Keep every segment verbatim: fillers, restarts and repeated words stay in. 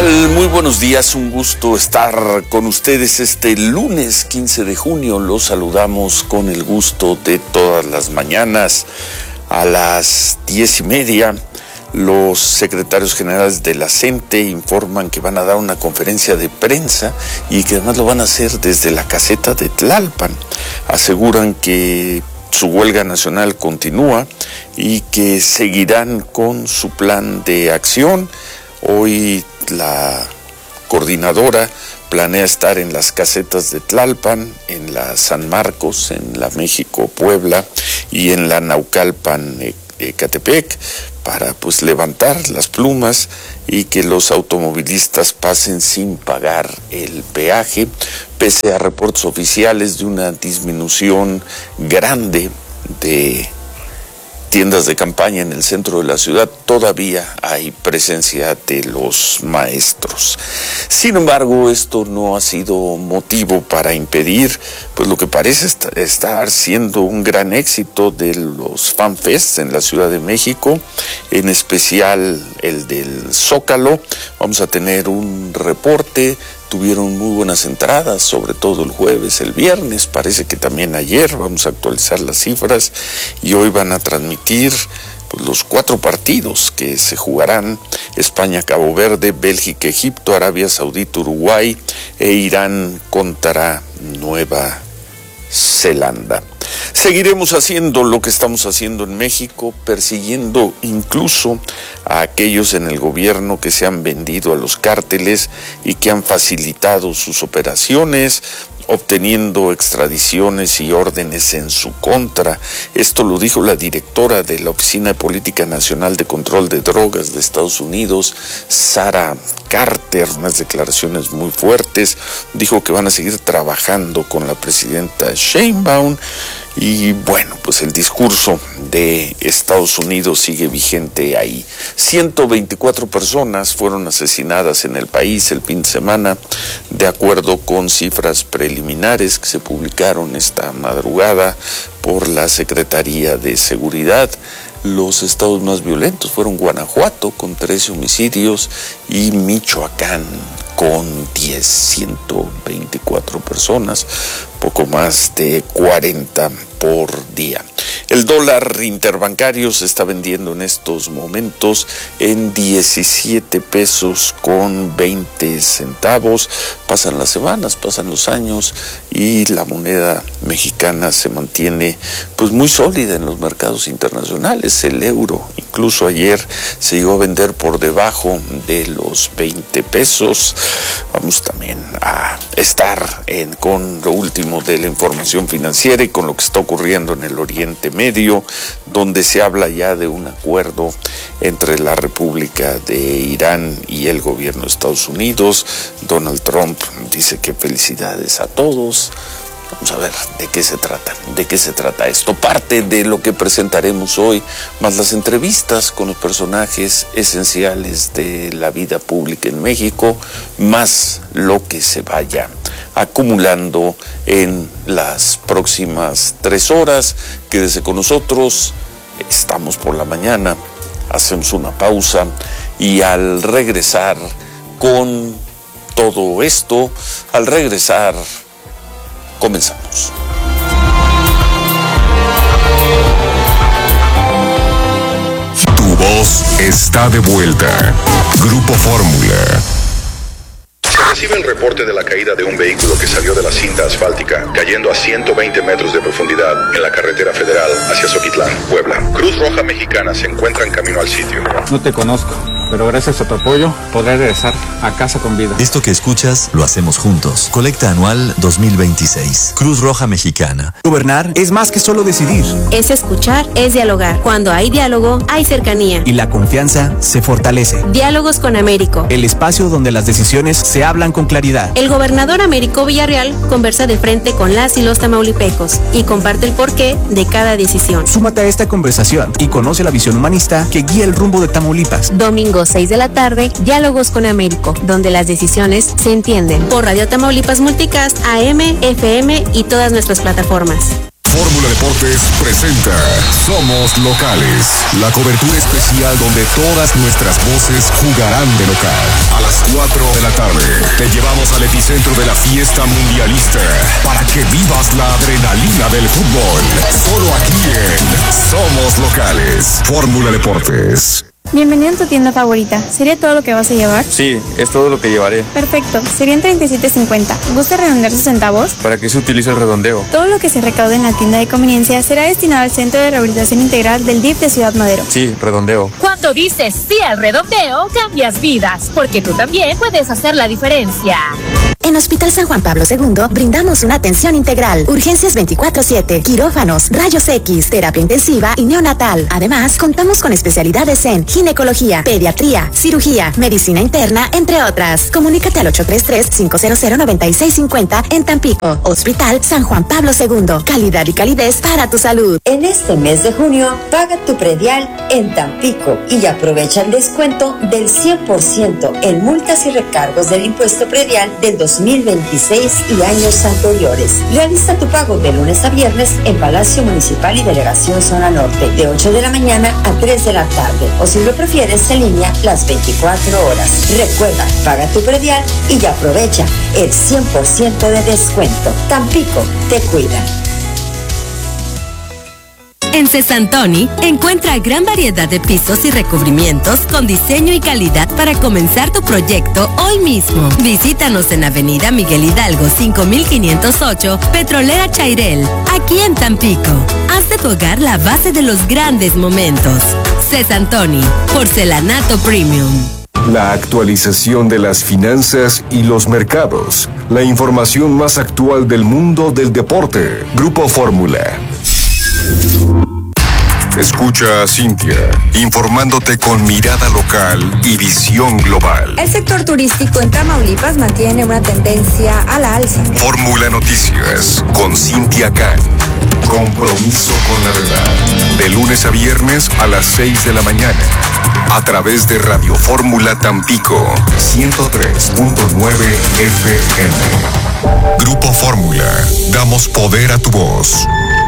tal? Muy buenos días, un gusto estar con ustedes este lunes quince de junio. Los saludamos con el gusto de todas las mañanas. A las diez y media, los secretarios generales de la CENTE informan que van a dar una conferencia de prensa y que además lo van a hacer desde la caseta de Tlalpan. Aseguran que su huelga nacional continúa y que seguirán con su plan de acción. Hoy la coordinadora planea estar en las casetas de Tlalpan, en la San Marcos, en la México Puebla y en la Naucalpan Ecatepec, para pues levantar las plumas y que los automovilistas pasen sin pagar el peaje, pese a reportes oficiales de una disminución grande de tiendas de campaña en el centro de la ciudad. Todavía hay presencia de los maestros. Sin embargo, esto no ha sido motivo para impedir pues lo que parece estar siendo un gran éxito de los FanFests en la Ciudad de México, en especial el del Zócalo. Vamos a tener un reporte. Tuvieron muy buenas entradas, sobre todo el jueves, el viernes, parece que también ayer. Vamos a actualizar las cifras y hoy van a transmitir pues, los cuatro partidos que se jugarán: España, Cabo Verde, Bélgica, Egipto, Arabia Saudita, Uruguay e Irán contra Nueva Zelanda. Seguiremos haciendo lo que estamos haciendo en México, persiguiendo incluso a aquellos en el gobierno que se han vendido a los cárteles y que han facilitado sus operaciones, obteniendo extradiciones y órdenes en su contra. Esto lo dijo la directora de la Oficina de Política Nacional de Control de Drogas de Estados Unidos, Sarah Carter, unas declaraciones muy fuertes. Dijo que van a seguir trabajando con la presidenta Sheinbaum. Y bueno, pues el discurso de Estados Unidos sigue vigente ahí. ciento veinticuatro personas fueron asesinadas en el país el fin de semana, de acuerdo con cifras preliminares que se publicaron esta madrugada por la Secretaría de Seguridad. Los estados más violentos fueron Guanajuato, con trece homicidios, y Michoacán, con diez, ciento veinticuatro personas, poco más de cuarenta por día. El dólar interbancario se está vendiendo en estos momentos en diecisiete pesos con veinte centavos. Pasan las semanas, pasan los años y la moneda mexicana se mantiene pues muy sólida en los mercados internacionales. El euro incluso ayer se llegó a vender por debajo de los veinte pesos. Vamos también a estar en, con lo último de la información financiera y con lo que está ocurriendo en el Oriente Medio, donde se habla ya de un acuerdo entre la República de Irán y el gobierno de Estados Unidos. Donald Trump dice que felicidades a todos. Vamos a ver de qué se trata, de qué se trata esto. Parte de lo que presentaremos hoy, más las entrevistas con los personajes esenciales de la vida pública en México, más lo que se vaya acumulando en las próximas tres horas. Quédese con nosotros, estamos por la mañana, hacemos una pausa y al regresar con todo esto, al regresar comenzamos. Tu voz está de vuelta. Grupo Fórmula. Recibe el reporte de la caída de un vehículo que salió de la cinta asfáltica, cayendo a ciento veinte metros de profundidad en la carretera federal hacia Zoquitlán, Puebla. Cruz Roja Mexicana se encuentra en camino al sitio. No te conozco, pero gracias a tu apoyo podré regresar a casa con vida. Esto que escuchas lo hacemos juntos. Colecta anual dos mil veintiséis. Cruz Roja Mexicana. Gobernar es más que solo decidir. Es escuchar, es dialogar. Cuando hay diálogo, hay cercanía. Y la confianza se fortalece. Diálogos con Américo. El espacio donde las decisiones se hablan con claridad. El gobernador Américo Villarreal conversa de frente con las y los tamaulipecos y comparte el porqué de cada decisión. Súmate a esta conversación y conoce la visión humanista que guía el rumbo de Tamaulipas. Domingo seis de la tarde, Diálogos con Américo, donde las decisiones se entienden. Por Radio Tamaulipas Multicast, A M, F M y todas nuestras plataformas. Fórmula Deportes presenta Somos Locales, la cobertura especial donde todas nuestras voces jugarán de local. A las las cuatro de la tarde, te llevamos al epicentro de la fiesta mundialista para que vivas la adrenalina del fútbol. Solo aquí en Somos Locales. Fórmula Deportes. Bienvenido a tu tienda favorita. ¿Sería todo lo que vas a llevar? Sí, es todo lo que llevaré. Perfecto. Serían treinta y siete cincuenta. ¿Gusta redondear sus centavos? ¿Para qué se utiliza el redondeo? Todo lo que se recaude en la tienda de conveniencia será destinado al Centro de Rehabilitación Integral del D I F de Ciudad Madero. Sí, redondeo. Cuando dices sí al redondeo, cambias vidas, porque tú también puedes hacer la diferencia. En Hospital San Juan Pablo segundo brindamos una atención integral, urgencias veinticuatro siete, quirófanos, rayos X, terapia intensiva y neonatal. Además, contamos con especialidades en ginecología, pediatría, cirugía, medicina interna, entre otras. Comunícate al ocho tres tres, cinco cero cero, nueve seis cinco cero en Tampico. Hospital San Juan Pablo segundo. Calidad y calidez para tu salud. En este mes de junio, paga tu predial en Tampico y aprovecha el descuento del cien por ciento en multas y recargos del impuesto predial del dos mil veintiséis y años anteriores. Realiza tu pago de lunes a viernes en Palacio Municipal y Delegación Zona Norte, de ocho de la mañana a tres de la tarde, o si lo prefieres en línea las veinticuatro horas. Recuerda, paga tu predial y aprovecha el cien por ciento de descuento. Tampico te cuida. En Cesantoni encuentra gran variedad de pisos y recubrimientos con diseño y calidad para comenzar tu proyecto hoy mismo. Visítanos en Avenida Miguel Hidalgo cinco mil quinientos ocho, Petrolera Chairel, aquí en Tampico. Haz de tu hogar la base de los grandes momentos. Cesantoni, porcelanato premium. La actualización de las finanzas y los mercados. La información más actual del mundo del deporte. Grupo Fórmula. Escucha a Cintia, informándote con mirada local y visión global. El sector turístico en Tamaulipas mantiene una tendencia a la alza. Fórmula Noticias, con Cintia Can. Compromiso con la verdad. De lunes a viernes a las seis de la mañana. A través de Radio Fórmula Tampico, ciento tres punto nueve F M. Grupo Fórmula, damos poder a tu voz.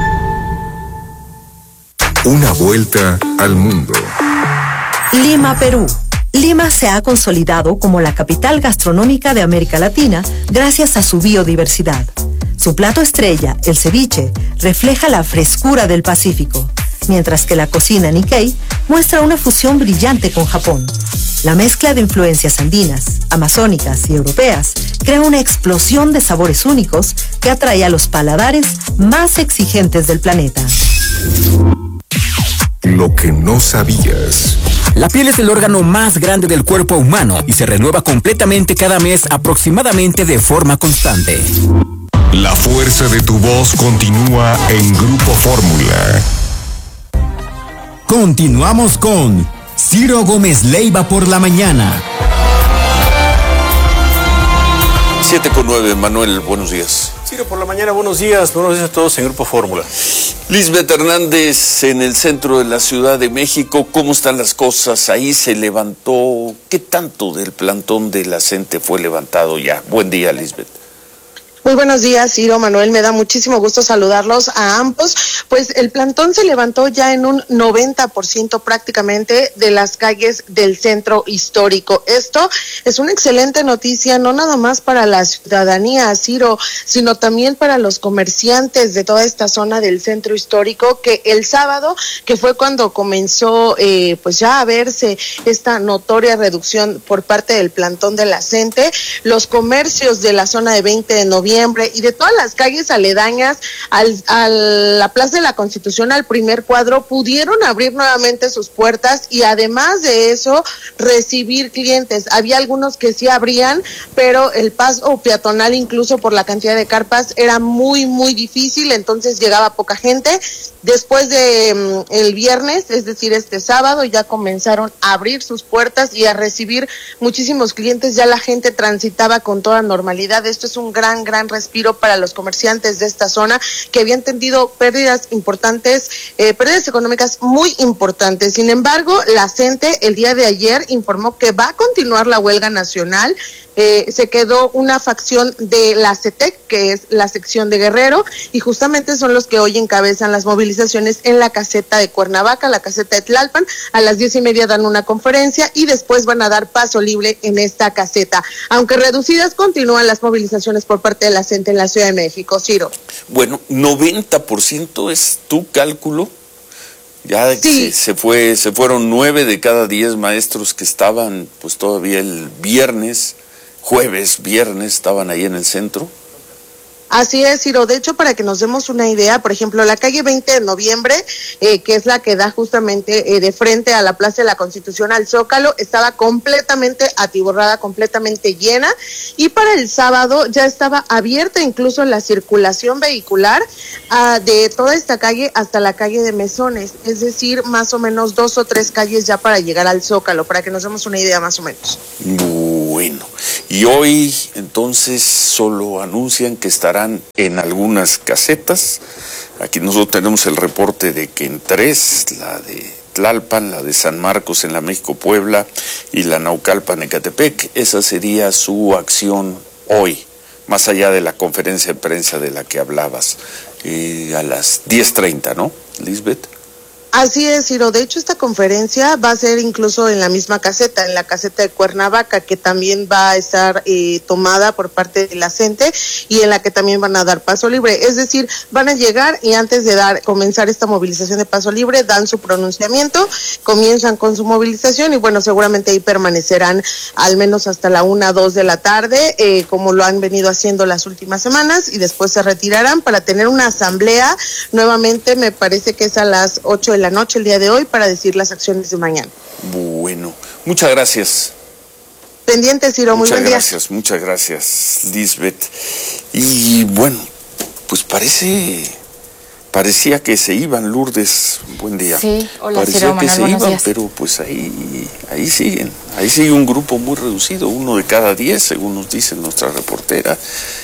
Una vuelta al mundo. Lima, Perú. Lima se ha consolidado como la capital gastronómica de América Latina gracias a su biodiversidad. Su plato estrella, el ceviche, refleja la frescura del Pacífico, mientras que la cocina Nikkei muestra una fusión brillante con Japón. La mezcla de influencias andinas, amazónicas y europeas crea una explosión de sabores únicos que atrae a los paladares más exigentes del planeta. Lo que no sabías. La piel es el órgano más grande del cuerpo humano y se renueva completamente cada mes aproximadamente de forma constante. La fuerza de tu voz continúa en Grupo Fórmula. Continuamos con Ciro Gómez Leiva por la mañana. siete con nueve, Manuel, buenos días. Ciro, por la mañana, buenos días, buenos días a todos en Grupo Fórmula. Lisbeth Hernández, en el centro de la Ciudad de México, ¿cómo están las cosas? Ahí se levantó, ¿qué tanto del plantón de la CENTE fue levantado ya? Buen día, Lisbeth. Muy buenos días, Ciro, Manuel, me da muchísimo gusto saludarlos a ambos. Pues el plantón se levantó ya en un noventa por ciento prácticamente de las calles del centro histórico. Esto es una excelente noticia, no nada más para la ciudadanía, Ciro, sino también para los comerciantes de toda esta zona del centro histórico, que el sábado, que fue cuando comenzó eh, pues ya a verse esta notoria reducción por parte del plantón de la CENTE, los comercios de la zona de veinte de noviembre y de todas las calles aledañas al, a la Plaza de la Constitución, al primer cuadro, pudieron abrir nuevamente sus puertas y además de eso recibir clientes. Había algunos que sí abrían, pero el paso peatonal, incluso por la cantidad de carpas, era muy muy difícil, entonces llegaba poca gente. Después de um, el viernes, es decir, este sábado, ya comenzaron a abrir sus puertas y a recibir muchísimos clientes. Ya la gente transitaba con toda normalidad. Esto es un gran, gran gran respiro para los comerciantes de esta zona que habían tenido pérdidas importantes, eh, pérdidas económicas muy importantes. Sin embargo, la CENTE el día de ayer informó que va a continuar la huelga nacional. Eh, se quedó una facción de la CETEC, que es la sección de Guerrero, y justamente son los que hoy encabezan las movilizaciones en la caseta de Cuernavaca, la caseta de Tlalpan. A las diez y media dan una conferencia y después van a dar paso libre en esta caseta. Aunque reducidas, continúan las movilizaciones por parte de la CENTE en la Ciudad de México. Ciro. Bueno, noventa por ciento es tu cálculo. Ya sí. se, se fue, se fueron nueve de cada diez maestros que estaban, pues todavía el viernes, jueves, viernes, estaban ahí en el centro. Así es, Ciro. De hecho, para que nos demos una idea, por ejemplo, la calle veinte de noviembre, eh, que es la que da justamente eh, de frente a la Plaza de la Constitución, al Zócalo, estaba completamente atiborrada, completamente llena, y para el sábado ya estaba abierta incluso la circulación vehicular uh, de toda esta calle hasta la calle de Mesones, es decir, más o menos dos o tres calles ya para llegar al Zócalo, para que nos demos una idea más o menos. Bueno, y hoy entonces solo anuncian que estarán en algunas casetas. Aquí nosotros tenemos el reporte de que en tres, la de Tlalpan, la de San Marcos en la México-Puebla y la Naucalpan en Ecatepec, esa sería su acción hoy, más allá de la conferencia de prensa de la que hablabas, eh, a las diez treinta, ¿no, Lisbeth? Así es, Ciro. De hecho, esta conferencia va a ser incluso en la misma caseta, en la caseta de Cuernavaca, que también va a estar eh, tomada por parte de la CENTE y en la que también van a dar paso libre. Es decir, van a llegar y antes de dar comenzar esta movilización de paso libre, dan su pronunciamiento, comienzan con su movilización y bueno, seguramente ahí permanecerán al menos hasta la una, dos de la tarde, eh, como lo han venido haciendo las últimas semanas, y después se retirarán para tener una asamblea. Nuevamente, me parece que es a las ocho de la noche el día de hoy para decir las acciones de mañana. Bueno, muchas gracias. Pendiente, Ciro, muy buen día. Muchas gracias, muchas gracias, Lisbeth. Y bueno, pues parece, parecía que se iban, Lourdes, buen día. Sí, hola, parecía Ciro, que Manuel, se buenos iban, días. pero pues ahí, ahí siguen, ahí sigue un grupo muy reducido, uno de cada diez, según nos dice nuestra reportera,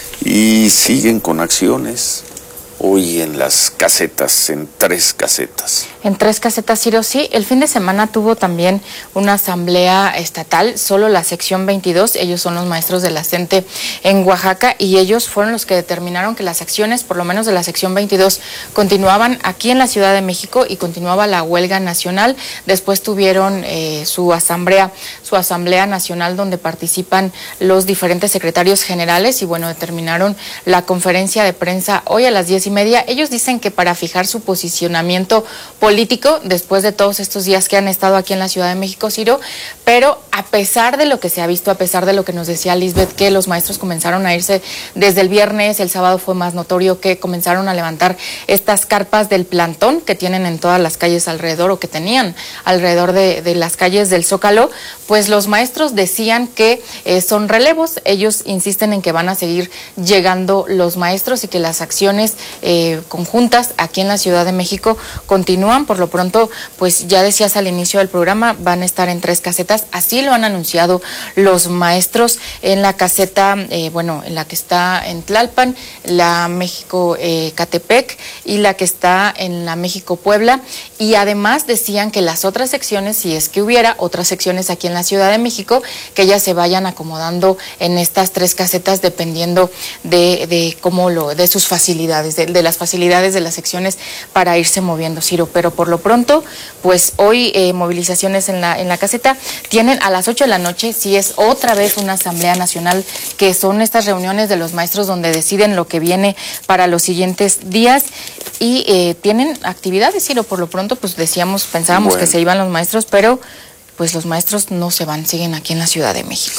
y siguen con acciones. Hoy en las casetas, en tres casetas. En tres casetas, Ciro, sí. El fin de semana tuvo también una asamblea estatal, solo la sección veintidós, ellos son los maestros de la CENTE en Oaxaca, y ellos fueron los que determinaron que las acciones, por lo menos de la sección veintidós, continuaban aquí en la Ciudad de México y continuaba la huelga nacional. Después tuvieron eh, su asamblea, su asamblea nacional donde participan los diferentes secretarios generales y bueno, determinaron la conferencia de prensa hoy a las diez y media. Ellos dicen que para fijar su posicionamiento político después de todos estos días que han estado aquí en la Ciudad de México, Ciro, pero a pesar de lo que se ha visto, a pesar de lo que nos decía Lisbeth, que los maestros comenzaron a irse desde el viernes, el sábado fue más notorio que comenzaron a levantar estas carpas del plantón que tienen en todas las calles alrededor o que tenían alrededor de, de las calles del Zócalo, pues los maestros decían que eh, son relevos. Ellos insisten en que van a seguir llegando los maestros y que las acciones Eh, conjuntas aquí en la Ciudad de México continúan. Por lo pronto, pues ya decías al inicio del programa, van a estar en tres casetas, así lo han anunciado los maestros en la caseta, eh, bueno, en la que está en Tlalpan, la México eh, Catepec y la que está en la México Puebla, y además decían que las otras secciones, si es que hubiera otras secciones aquí en la Ciudad de México, que ellas se vayan acomodando en estas tres casetas dependiendo de, de cómo lo, de sus facilidades, de, de las facilidades de las secciones para irse moviendo, Ciro. Pero por lo pronto, pues hoy eh, movilizaciones en la, en la caseta tienen a las ocho de la noche, si es otra vez una asamblea nacional, que son estas reuniones de los maestros donde deciden lo que viene para los siguientes días, y eh, tienen actividades, Ciro. Por lo pronto, pues decíamos, pensábamos bueno. que se iban los maestros, pero pues los maestros no se van, siguen aquí en la Ciudad de México.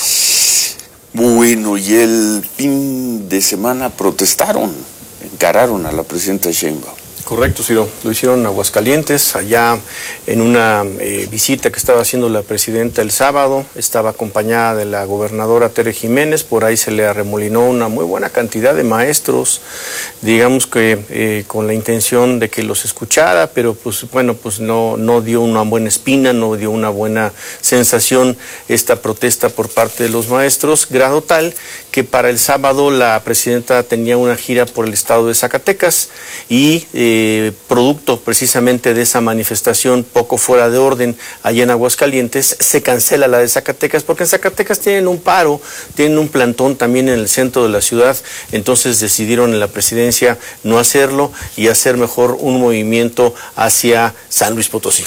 Bueno, y el fin de semana protestaron, encararon a la presidenta Sheinbaum. Correcto, Ciro. Lo hicieron en Aguascalientes, allá en una eh, visita que estaba haciendo la presidenta el sábado. Estaba acompañada de la gobernadora Tere Jiménez. Por ahí se le arremolinó una muy buena cantidad de maestros, digamos que eh, con la intención de que los escuchara, pero pues bueno, pues no, no dio una buena espina, no dio una buena sensación esta protesta por parte de los maestros, grado tal que para el sábado la presidenta tenía una gira por el estado de Zacatecas y eh, producto precisamente de esa manifestación poco fuera de orden allá en Aguascalientes, se cancela la de Zacatecas, porque en Zacatecas tienen un paro, tienen un plantón también en el centro de la ciudad, entonces decidieron en la presidencia no hacerlo y hacer mejor un movimiento hacia San Luis Potosí.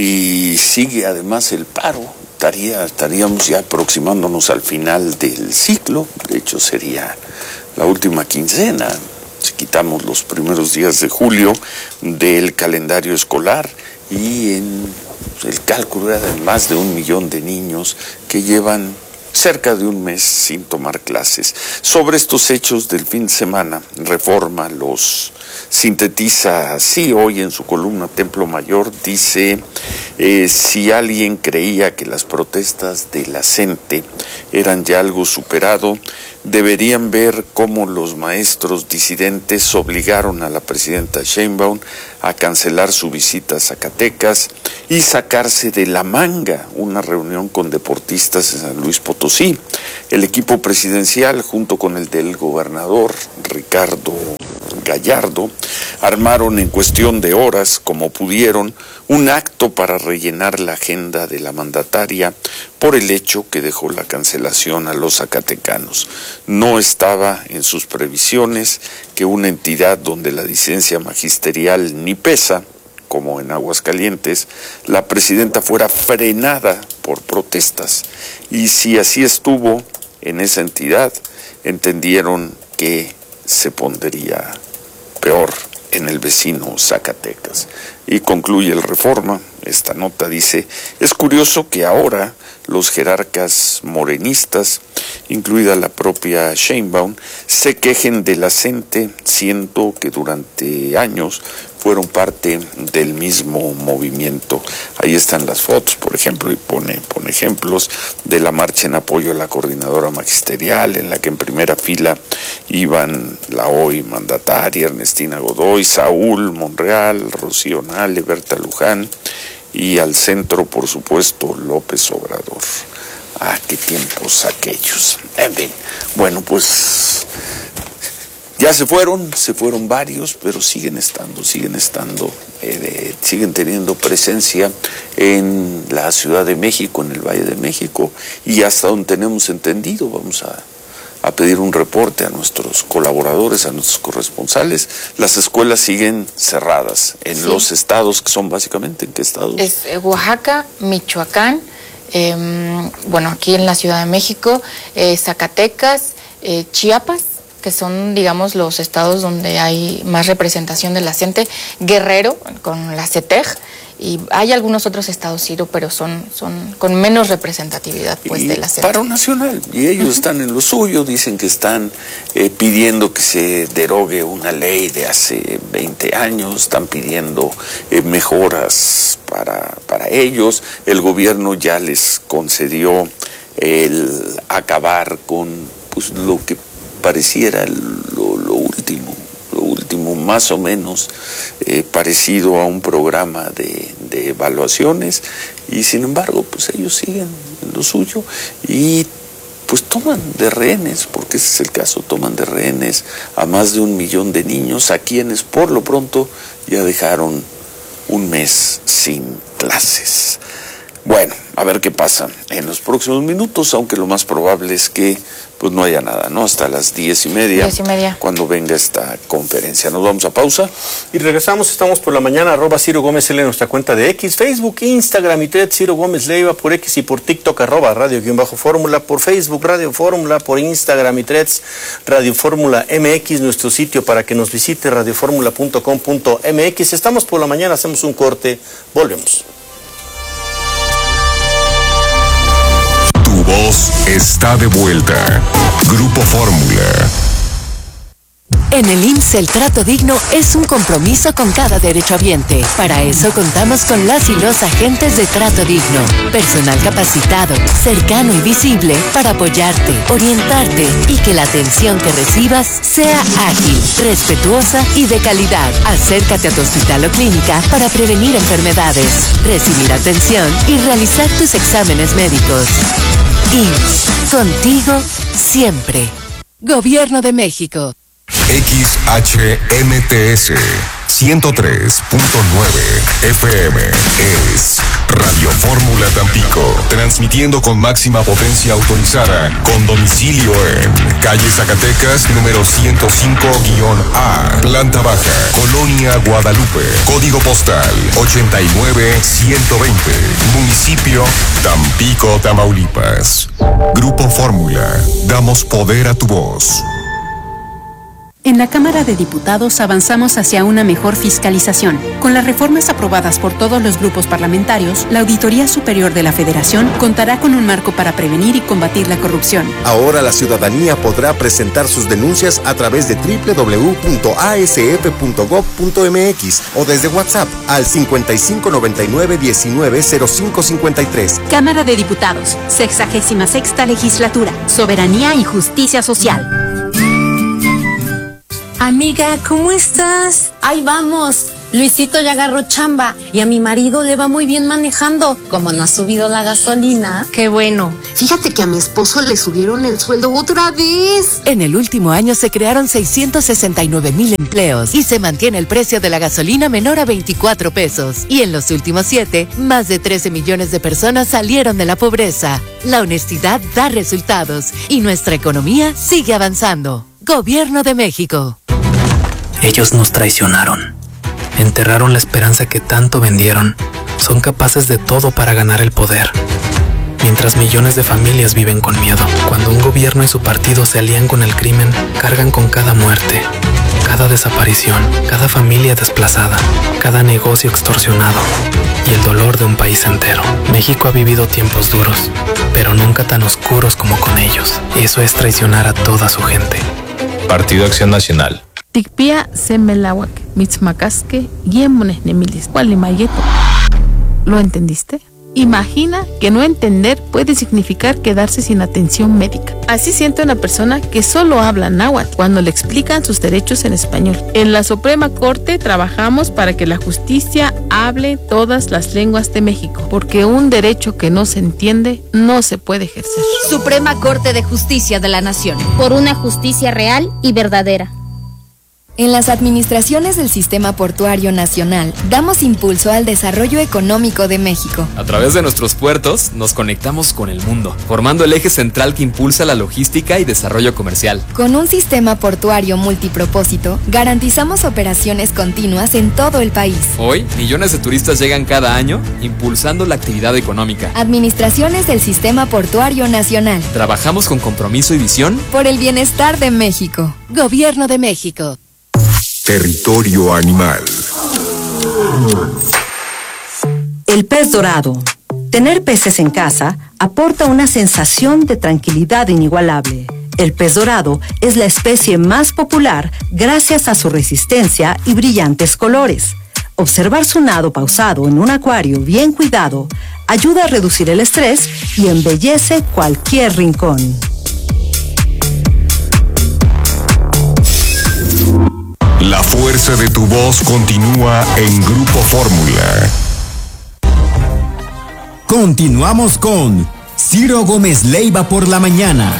Y sigue además el paro. Estaría, estaríamos ya aproximándonos al final del ciclo, de hecho sería la última quincena, si quitamos los primeros días de julio del calendario escolar, y en el cálculo era de más de un millón de niños que llevan cerca de un mes sin tomar clases. Sobre estos hechos del fin de semana, Reforma los sintetiza así hoy en su columna Templo Mayor. Dice, eh, si alguien creía que las protestas de la gente eran ya algo superado, deberían ver cómo los maestros disidentes obligaron a la presidenta Sheinbaum a cancelar su visita a Zacatecas y sacarse de la manga una reunión con deportistas en San Luis Potosí. El equipo presidencial, junto con el del gobernador Ricardo Gallardo, armaron en cuestión de horas, como pudieron, un acto para rellenar la agenda de la mandataria por el hecho que dejó la cancelación a los zacatecanos. No estaba en sus previsiones que una entidad donde la disidencia magisterial ni pesa, como en Aguascalientes, la presidenta fuera frenada por protestas. Y si así estuvo en esa entidad, entendieron que se pondría peor en el vecino Zacatecas. Y concluye el Reforma, esta nota dice, es curioso que ahora los jerarcas morenistas, incluida la propia Sheinbaum, se quejen de la gente, siendo que durante años fueron parte del mismo movimiento. Ahí están las fotos, por ejemplo, y pone, pone ejemplos de la marcha en apoyo a la coordinadora magisterial, en la que en primera fila iban la hoy mandataria Ernestina Godoy, Saúl Monreal, Rocío Nale, Berta Luján, y al centro, por supuesto, López Obrador. Ah, qué tiempos aquellos. En fin, bueno, pues ya se fueron, se fueron varios, pero siguen estando, siguen estando, eh, de, siguen teniendo presencia en la Ciudad de México, en el Valle de México, y hasta donde tenemos entendido, vamos a, a pedir un reporte a nuestros colaboradores, a nuestros corresponsales. Las escuelas siguen cerradas en sí. Los estados, que son básicamente, ¿en qué estados? Es Oaxaca, Michoacán, eh, bueno, aquí en la Ciudad de México, eh, Zacatecas, eh, Chiapas, que son, digamos, los estados donde hay más representación de la gente, Guerrero, con la CETEG, y hay algunos otros estados, Ciro, pero son, son con menos representatividad, pues, y de la CETEG. Paro nacional, y ellos uh-huh. están en lo suyo, dicen que están eh, pidiendo que se derogue una ley de hace veinte años, están pidiendo eh, mejoras para, para ellos. El gobierno ya les concedió el acabar con, pues, lo que pareciera lo, lo último, lo último más o menos eh, parecido a un programa de, de evaluaciones, y sin embargo pues ellos siguen en lo suyo y pues toman de rehenes, porque ese es el caso, toman de rehenes a más de un millón de niños, a quienes por lo pronto ya dejaron un mes sin clases. Bueno, a ver qué pasa en los próximos minutos, aunque lo más probable es que pues no haya nada, ¿no? Hasta las diez y media, diez y media. Cuando venga esta conferencia. Nos vamos a pausa. Y regresamos, estamos por la mañana, arroba Ciro Gómez L en nuestra cuenta de X, Facebook, Instagram y Threads, Ciro Gómez Leiva por X y por TikTok, arroba Radio-Fórmula, por Facebook, Radio Fórmula, por Instagram y Threads, Radio Fórmula M X, nuestro sitio para que nos visite, radioformula punto com punto m x. Estamos por la mañana, hacemos un corte, volvemos. Tu voz está de vuelta. Grupo Fórmula. En el I M S S el trato digno es un compromiso con cada derechohabiente. Para eso contamos con las y los agentes de trato digno. Personal capacitado, cercano y visible para apoyarte, orientarte y que la atención que recibas sea ágil, respetuosa y de calidad. Acércate a tu hospital o clínica para prevenir enfermedades, recibir atención y realizar tus exámenes médicos. I M S S, contigo siempre. Gobierno de México. X H M T S ciento tres punto nueve F M es Radio Fórmula Tampico, transmitiendo con máxima potencia autorizada, con domicilio en calle Zacatecas, número ciento cinco A, planta baja, Colonia Guadalupe, código postal ochenta y nueve ciento veinte, municipio Tampico, Tamaulipas. Grupo Fórmula, damos poder a tu voz. En la Cámara de Diputados avanzamos hacia una mejor fiscalización. Con las reformas aprobadas por todos los grupos parlamentarios, la Auditoría Superior de la Federación contará con un marco para prevenir y combatir la corrupción. Ahora la ciudadanía podrá presentar sus denuncias a través de doble u doble u doble u punto a s f punto gob punto m x o desde WhatsApp al cincuenta y cinco noventa y nueve diecinueve cero cinco cincuenta y tres. Cámara de Diputados, sexagésima sexta legislatura, soberanía y justicia social. Amiga, ¿cómo estás? Ahí vamos. Luisito ya agarró chamba y a mi marido le va muy bien manejando. Como no ha subido la gasolina. Qué bueno. Fíjate que a mi esposo le subieron el sueldo otra vez. En el último año se crearon seiscientos sesenta y nueve mil empleos y se mantiene el precio de la gasolina menor a veinticuatro pesos. Y en los últimos siete, más de trece millones de personas salieron de la pobreza. La honestidad da resultados y nuestra economía sigue avanzando. Gobierno de México. Ellos nos traicionaron. Enterraron la esperanza que tanto vendieron. Son capaces de todo para ganar el poder. Mientras millones de familias viven con miedo. Cuando un gobierno y su partido se alían con el crimen, cargan con cada muerte, cada desaparición, cada familia desplazada, cada negocio extorsionado y el dolor de un país entero. México ha vivido tiempos duros, pero nunca tan oscuros como con ellos. Eso es traicionar a toda su gente. Partido Acción Nacional. Tikpia semelawak, mitzmacasque, yemones nemilis, gualimayeto. ¿Lo entendiste? Imagina que no entender puede significar quedarse sin atención médica. Así siente una persona que solo habla náhuatl cuando le explican sus derechos en español. En la Suprema Corte trabajamos para que la justicia hable todas las lenguas de México, porque un derecho que no se entiende no se puede ejercer. Suprema Corte de Justicia de la Nación. Por una justicia real y verdadera. En las administraciones del Sistema Portuario Nacional, damos impulso al desarrollo económico de México. A través de nuestros puertos, nos conectamos con el mundo, formando el eje central que impulsa la logística y desarrollo comercial. Con un sistema portuario multipropósito, garantizamos operaciones continuas en todo el país. Hoy, millones de turistas llegan cada año, impulsando la actividad económica. Administraciones del Sistema Portuario Nacional. Trabajamos con compromiso y visión por el bienestar de México. Gobierno de México. Territorio animal. El pez dorado. Tener peces en casa aporta una sensación de tranquilidad inigualable. El pez dorado es la especie más popular gracias a su resistencia y brillantes colores. Observar su nado pausado en un acuario bien cuidado ayuda a reducir el estrés y embellece cualquier rincón. La fuerza de tu voz continúa en Grupo Fórmula. Continuamos con Ciro Gómez Leiva por la mañana.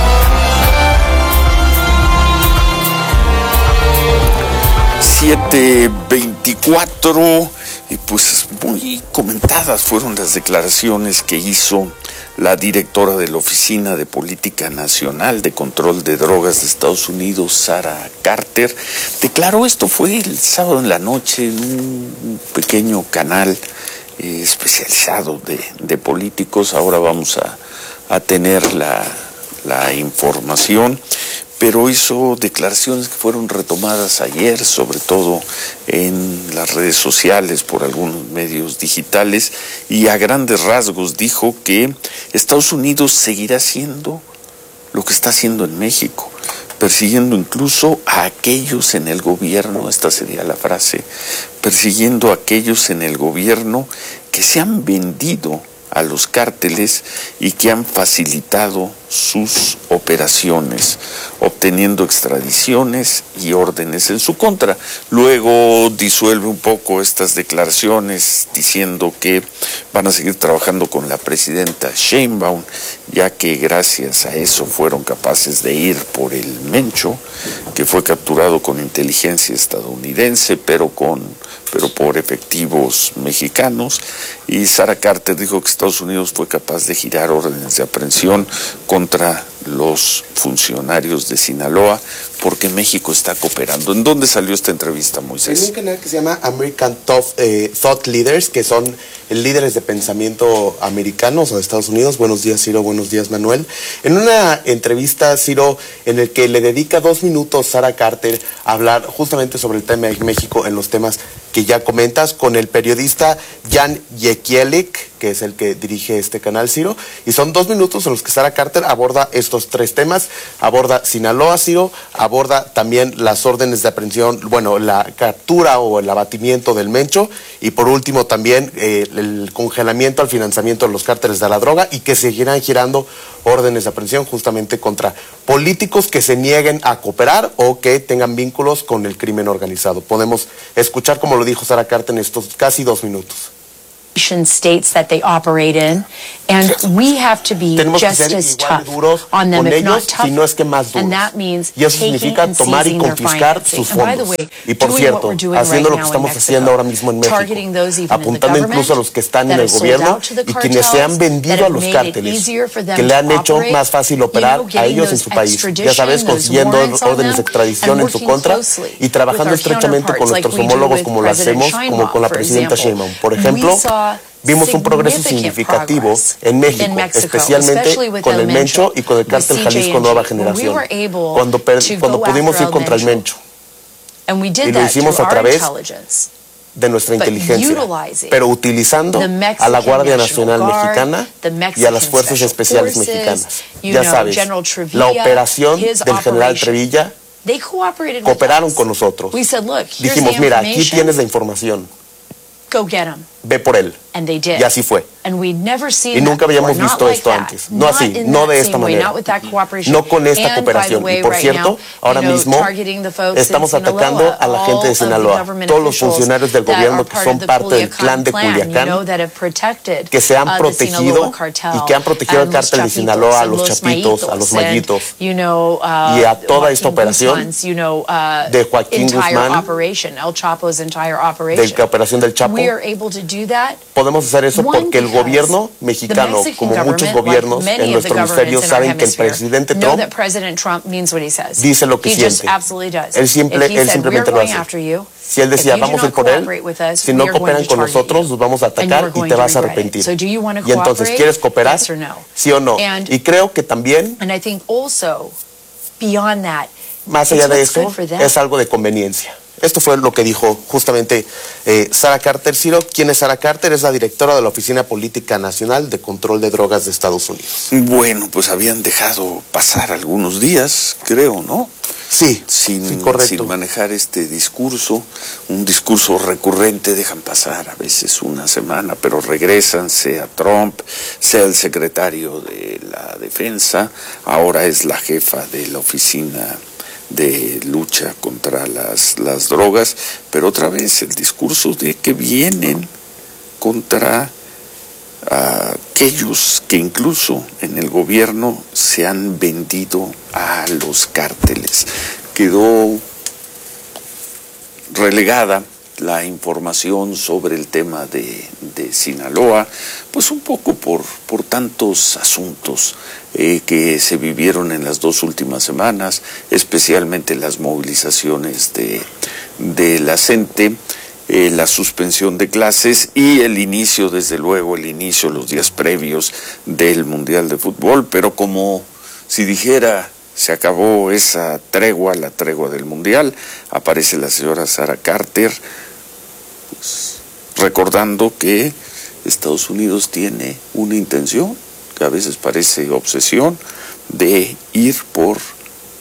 siete veinticuatro, y pues muy comentadas fueron las declaraciones que hizo la directora de la Oficina de Política Nacional de Control de Drogas de Estados Unidos, Sarah Carter. Declaró esto, fue el sábado en la noche en un pequeño canal eh, especializado de, de políticos. Ahora vamos a, a tener la, la información. Pero hizo declaraciones que fueron retomadas ayer, sobre todo en las redes sociales por algunos medios digitales, y a grandes rasgos dijo que Estados Unidos seguirá haciendo lo que está haciendo en México, persiguiendo incluso a aquellos en el gobierno, esta sería la frase, persiguiendo a aquellos en el gobierno que se han vendido a los cárteles y que han facilitado sus operaciones, obteniendo extradiciones y órdenes en su contra. Luego disuelve un poco estas declaraciones diciendo que van a seguir trabajando con la presidenta Sheinbaum, ya que gracias a eso fueron capaces de ir por el Mencho, que fue capturado con inteligencia estadounidense, pero con pero por efectivos mexicanos. Y Sara Carter dijo que Estados Unidos fue capaz de girar órdenes de aprehensión contra los funcionarios de Sinaloa porque México está cooperando. ¿En dónde salió esta entrevista, Moisés? En un canal que se llama American Thought, eh, Thought Leaders, que son líderes de pensamiento americanos o de Estados Unidos. Buenos días, Ciro. Buenos días, Manuel. En una entrevista, Ciro, en el que le dedica dos minutos Sara Carter a hablar justamente sobre el tema de México en los temas que ya comentas, con el periodista Jan Jekielek, que es el que dirige este canal, Ciro, y son dos minutos en los que Sara Carter aborda estos tres temas, aborda Sinaloa, Ciro, aborda también las órdenes de aprehensión, bueno, la captura o el abatimiento del Mencho, y por último también eh, el congelamiento al financiamiento de los cárteles de la droga, y que seguirán girando órdenes de aprehensión justamente contra políticos que se nieguen a cooperar o que tengan vínculos con el crimen organizado. Podemos escuchar como lo dijo Sara Carter en estos casi dos minutos. States that they operate in, and we have to be Tenemos just que ser as igual tough de duros on them, con if ellos, not tougher. si no es que más duros. And that means Y eso significa tomar y confiscar sus fondos. Y por cierto, haciendo lo que estamos haciendo ahora mismo en México, apuntando incluso a los que están en el gobierno y quienes se han vendido a los cárteles, que le han hecho más fácil operar a ellos en su país. Ya sabes, consiguiendo órdenes de extradición en su contra y trabajando estrechamente con nuestros homólogos como lo hacemos, como con la presidenta Sheinbaum. Por ejemplo, vimos un progreso significativo en México, especialmente con el Mencho y con el cártel Jalisco Nueva Generación, cuando, cuando pudimos ir contra el Mencho. Y lo hicimos a través de nuestra inteligencia, pero utilizando a la Guardia Nacional Mexicana y a las Fuerzas Especiales Mexicanas. Ya sabes, la operación del general Trevilla cooperaron con nosotros. Dijimos, mira, aquí tienes la información. Go get them. Ve por él. And they did. Y así fue. And we'd never seen y nunca habíamos before, visto like esto that. antes. No así, Not no de esta way, manera. No con esta And cooperación. way, y por right cierto, now, ahora you know, mismo estamos atacando a la gente de Sinaloa, todos los funcionarios del gobierno que son parte del clan de Culiacán, you know, que se han protegido y que han protegido al cártel de Sinaloa, a los chapitos, a los mallitos, you know, uh, y a toda esta operación you know, uh, de Joaquín Guzmán, El Chapo's entire operation. de la operación del Chapo. We are able to do that. Podemos hacer eso porque el gobierno mexicano, como muchos gobiernos en nuestro hemisferio, saben que el presidente Trump dice lo que siente. Él, simple, él simplemente lo hace. Si él decía, vamos a ir por él, si no cooperan con nosotros, nos vamos a atacar y te vas a arrepentir. Y entonces, ¿quieres cooperar? ¿Sí o no? Y creo que también, más allá de eso, es algo de conveniencia. Esto fue lo que dijo justamente eh, Sara Carter. Ciro, ¿quién es Sara Carter? Es la directora de la Oficina Política Nacional de Control de Drogas de Estados Unidos. Bueno, pues habían dejado pasar algunos días, creo, ¿no? Sí, sin, sí, correcto. Sin manejar este discurso, un discurso recurrente, dejan pasar a veces una semana, pero regresan, sea Trump, sea el secretario de la Defensa, ahora es la jefa de la Oficina de lucha contra las, las drogas, pero otra vez el discurso de que vienen contra uh, aquellos que incluso en el gobierno se han vendido a los cárteles. Quedó relegada la información sobre el tema de, de Sinaloa, pues un poco por, por tantos asuntos eh, que se vivieron en las dos últimas semanas, especialmente las movilizaciones de, de la CENTE, eh, la suspensión de clases y el inicio, desde luego, el inicio, los días previos del Mundial de Fútbol, pero como si dijera, se acabó esa tregua, la tregua del Mundial, aparece la señora Sara Carter, pues, recordando que Estados Unidos tiene una intención, que a veces parece obsesión, de ir por,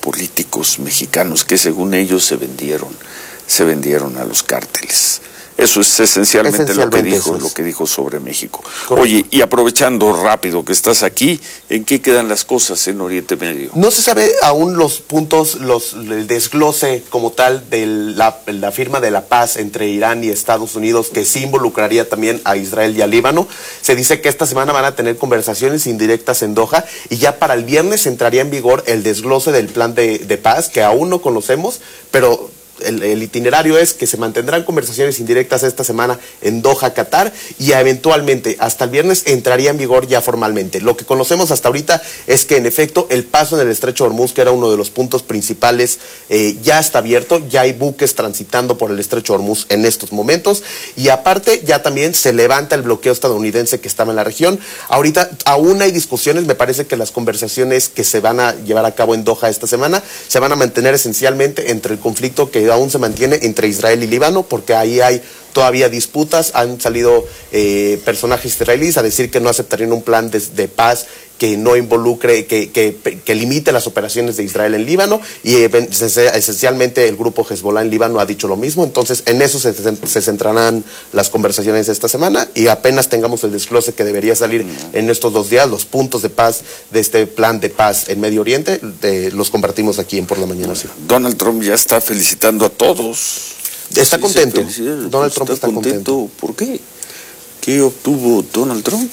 políticos mexicanos que según ellos se vendieron, se vendieron a los cárteles. Eso es esencialmente, esencialmente lo que dijo, lo que dijo sobre México. Correcto. Oye, y aprovechando rápido que estás aquí, ¿en qué quedan las cosas en Oriente Medio? No se sabe aún los puntos, los el desglose como tal de la, la firma de la paz entre Irán y Estados Unidos, que sí involucraría también a Israel y a Líbano. Se dice que esta semana van a tener conversaciones indirectas en Doha y ya para el viernes entraría en vigor el desglose del plan de, de paz, que aún no conocemos, pero El, el itinerario es que se mantendrán conversaciones indirectas esta semana en Doha, Qatar, y eventualmente hasta el viernes entraría en vigor ya formalmente. Lo que conocemos hasta ahorita es que en efecto el paso en el estrecho de Hormuz, que era uno de los puntos principales, eh, ya está abierto, ya hay buques transitando por el estrecho de Hormuz en estos momentos, y aparte ya también se levanta el bloqueo estadounidense que estaba en la región. Ahorita aún hay discusiones, me parece que las conversaciones que se van a llevar a cabo en Doha esta semana se van a mantener esencialmente entre el conflicto que aún se mantiene entre Israel y Líbano, porque ahí hay todavía disputas. Han salido eh, personajes israelíes a decir que no aceptarían un plan de, de paz que no involucre, que, que, que limite las operaciones de Israel en Líbano, y eh, esencialmente el grupo Hezbollah en Líbano ha dicho lo mismo. Entonces en eso se, se centrarán las conversaciones esta semana, y apenas tengamos el desglose que debería salir en estos dos días, los puntos de paz de este plan de paz en Medio Oriente, de, los compartimos aquí en Por la Mañana. Sí. Donald Trump ya está felicitando a todos. Está sí, contento. Donald Trump está, está contento. contento. ¿Por qué? ¿Qué obtuvo Donald Trump?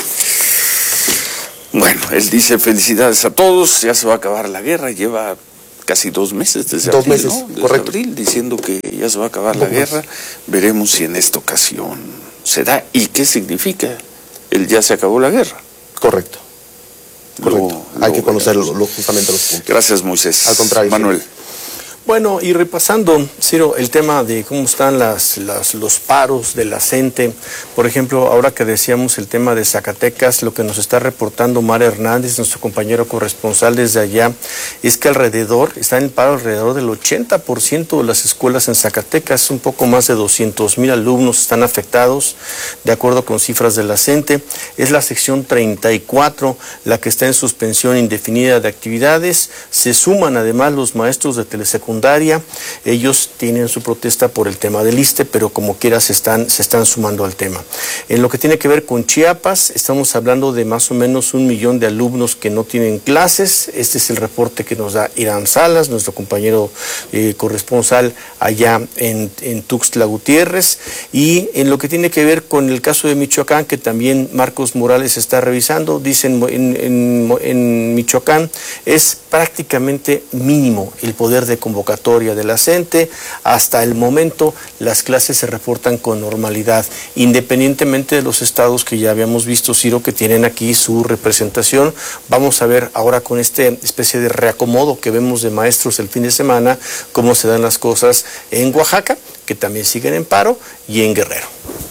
Bueno, él dice felicidades a todos, ya se va a acabar la guerra, lleva casi dos meses desde dos abril, meses, ¿no? Desde correcto. abril, diciendo que ya se va a acabar la guerra. Veremos si en esta ocasión se da y qué significa el ya se acabó la guerra. Correcto. Correcto. Lo, Hay lo que conocer lo, lo, justamente los puntos. Gracias, Moisés. Al contrario. Manuel. Sí. Bueno, y repasando, Ciro, el tema de cómo están las, las, los paros de la gente, por ejemplo, ahora que decíamos el tema de Zacatecas, lo que nos está reportando Mar Hernández, nuestro compañero corresponsal desde allá, es que alrededor, está en paro alrededor del ochenta por ciento de las escuelas en Zacatecas, un poco más de doscientos mil alumnos están afectados, de acuerdo con cifras de la CENTE. Es la sección treinta y cuatro la que está en suspensión indefinida de actividades. Se suman además los maestros de telesecundaria. Ellos tienen su protesta por el tema del ISSSTE, pero como quiera se están, se están sumando al tema. En lo que tiene que ver con Chiapas, estamos hablando de más o menos un millón de alumnos que no tienen clases. Este es el reporte que nos da Irán Salas, nuestro compañero eh, corresponsal allá en, en Tuxtla Gutiérrez. Y en lo que tiene que ver con el caso de Michoacán, que también Marcos Morales está revisando, dicen en, en, en Michoacán es prácticamente mínimo el poder de convocatoria de la CENTE. Hasta el momento las clases se reportan con normalidad, independientemente de los estados que ya habíamos visto, Ciro, que tienen aquí su representación. Vamos a ver ahora con esta especie de reacomodo que vemos de maestros el fin de semana, cómo se dan las cosas en Oaxaca, que también siguen en paro, y en Guerrero.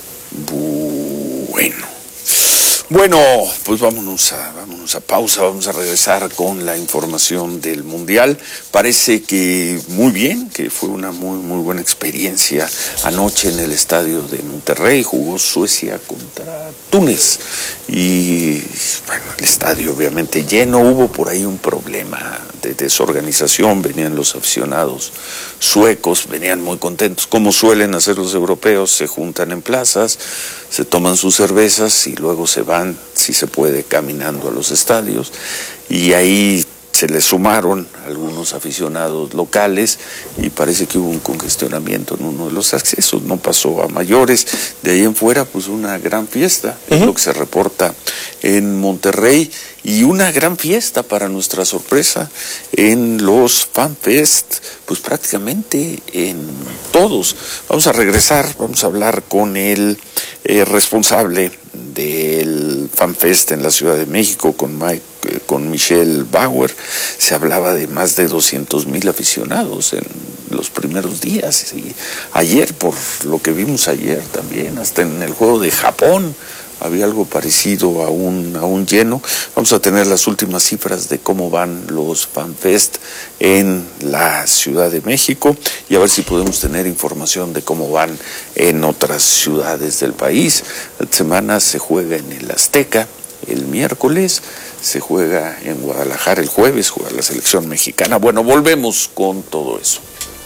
Bueno. Bueno, pues vámonos a, vámonos a pausa, vamos a regresar con la información del Mundial. Parece que muy bien, que fue una muy muy buena experiencia anoche en el estadio de Monterrey. Jugó Suecia contra Túnez y bueno, el estadio obviamente lleno. Hubo por ahí un problema de desorganización, venían los aficionados suecos, venían muy contentos, como suelen hacer los europeos, se juntan en plazas, se toman sus cervezas y luego se van, si se puede, caminando a los estadios, y ahí se les sumaron algunos aficionados locales y parece que hubo un congestionamiento en uno de los accesos. No pasó a mayores. De ahí en fuera, pues una gran fiesta, uh-huh. es lo que se reporta en Monterrey, y una gran fiesta para nuestra sorpresa en los FanFest, pues prácticamente en todos. Vamos a regresar, vamos a hablar con el eh, responsable del FanFest en la Ciudad de México, con Mike, eh, con Michelle Bauer. Se hablaba de más de doscientos mil aficionados en los primeros días, y ayer, por lo que vimos ayer también, hasta en el juego de Japón había algo parecido a un, a un lleno. Vamos a tener las últimas cifras de cómo van los FanFest en la Ciudad de México y a ver si podemos tener información de cómo van en otras ciudades del país. Esta semana se juega en el Azteca el miércoles, se juega en Guadalajara el jueves, juega la selección mexicana. Bueno, volvemos con todo eso.